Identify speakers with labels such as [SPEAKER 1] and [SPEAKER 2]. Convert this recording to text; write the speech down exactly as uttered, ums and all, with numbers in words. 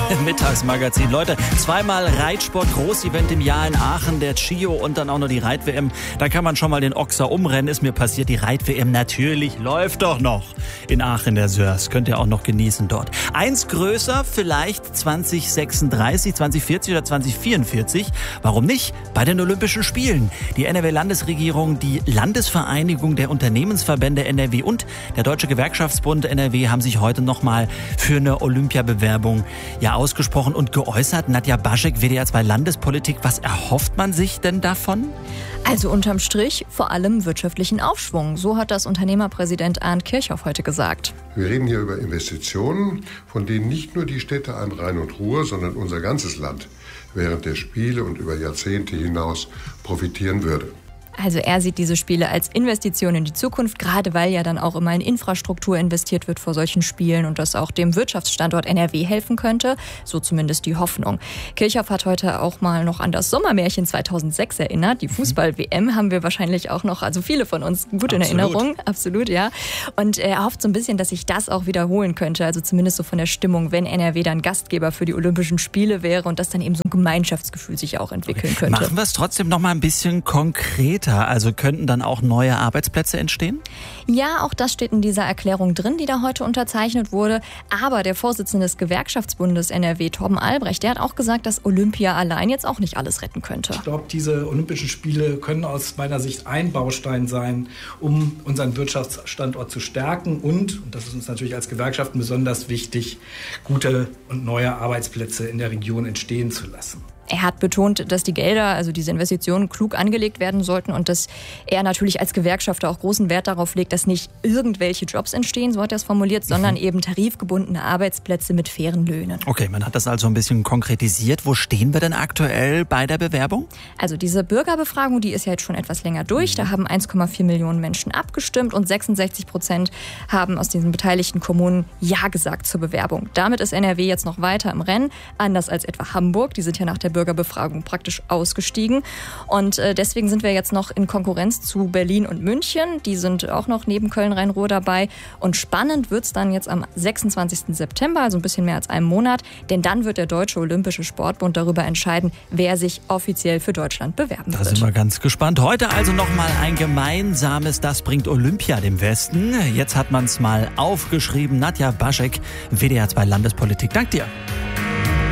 [SPEAKER 1] Mittagsmagazin. Leute, zweimal Reitsport, Großevent im Jahr in Aachen, der Chio und dann auch noch die Reit-W M. Da kann man schon mal den Ochser umrennen, ist mir passiert. Die Reit-W M natürlich läuft doch noch in Aachen der Sörs. Könnt ihr auch noch genießen dort. Eins größer, vielleicht zwanzig sechsunddreißig, zwanzig vierzig oder zwanzig vierundvierzig. Warum nicht? Bei den Olympischen Spielen. Die N R W-Landesregierung, die Landesvereinigung der Unternehmensverbände N R W und der Deutsche Gewerkschaftsbund N R W haben sich heute nochmal für eine Olympiabewerbung ja ausgesprochen und geäußert. Nadja Baschek, W D R zwei Landespolitik, was erhofft man sich denn davon?
[SPEAKER 2] Also unterm Strich vor allem wirtschaftlichen Aufschwung. So hat das Unternehmerpräsident Arndt Kirchhoff heute gesagt.
[SPEAKER 3] Wir reden hier über Investitionen, von denen nicht nur die Städte an Rhein und Ruhr, sondern unser ganzes Land während der Spiele und über Jahrzehnte hinaus profitieren würde.
[SPEAKER 2] Also er sieht diese Spiele als Investition in die Zukunft, gerade weil ja dann auch immer in Infrastruktur investiert wird vor solchen Spielen und das auch dem Wirtschaftsstandort N R W helfen könnte. So zumindest die Hoffnung. Kirchhoff hat heute auch mal noch an das Sommermärchen zweitausendsechs erinnert. Die Fußball-W M haben wir wahrscheinlich auch noch, also viele von uns gut in Absolut. Erinnerung. Absolut, ja. Und er hofft so ein bisschen, dass sich das auch wiederholen könnte. Also zumindest so von der Stimmung, wenn N R W dann Gastgeber für die Olympischen Spiele wäre und dass dann eben so ein Gemeinschaftsgefühl sich auch entwickeln
[SPEAKER 1] okay.
[SPEAKER 2] könnte.
[SPEAKER 1] Machen wir es trotzdem noch mal ein bisschen konkreter. Also könnten dann auch neue Arbeitsplätze entstehen?
[SPEAKER 2] Ja, auch das steht in dieser Erklärung drin, die da heute unterzeichnet wurde. Aber der Vorsitzende des Gewerkschaftsbundes N R W, Torben Albrecht, der hat auch gesagt, dass Olympia allein jetzt auch nicht alles retten könnte.
[SPEAKER 4] Ich glaube, diese Olympischen Spiele können aus meiner Sicht ein Baustein sein, um unseren Wirtschaftsstandort zu stärken und, und das ist uns natürlich als Gewerkschaften besonders wichtig, gute und neue Arbeitsplätze in der Region entstehen zu lassen.
[SPEAKER 2] Er hat betont, dass die Gelder, also diese Investitionen, klug angelegt werden sollten und dass er natürlich als Gewerkschafter auch großen Wert darauf legt, dass nicht irgendwelche Jobs entstehen, so hat er es formuliert, sondern mhm. eben tarifgebundene Arbeitsplätze mit fairen Löhnen.
[SPEAKER 1] Okay, man hat das also ein bisschen konkretisiert. Wo stehen wir denn aktuell bei der Bewerbung?
[SPEAKER 2] Also diese Bürgerbefragung, die ist ja jetzt schon etwas länger durch. Da haben eins Komma vier Millionen Menschen abgestimmt und sechsundsechzig Prozent haben aus diesen beteiligten Kommunen Ja gesagt zur Bewerbung. Damit ist N R W jetzt noch weiter im Rennen, anders als etwa Hamburg. Die sind ja nach der Bürgerbefragung praktisch ausgestiegen. Und äh, deswegen sind wir jetzt noch in Konkurrenz zu Berlin und München. Die sind auch noch neben Köln-Rhein-Ruhr dabei. Und spannend wird es dann jetzt am sechsundzwanzigsten September, also ein bisschen mehr als einem Monat. Denn dann wird der Deutsche Olympische Sportbund darüber entscheiden, wer sich offiziell für Deutschland bewerben
[SPEAKER 1] wird.
[SPEAKER 2] Da
[SPEAKER 1] sind wir ganz gespannt. Heute also nochmal ein gemeinsames Das bringt Olympia dem Westen. Jetzt hat man es mal aufgeschrieben. Nadja Baschek, W D R zwei Landespolitik. Dank dir.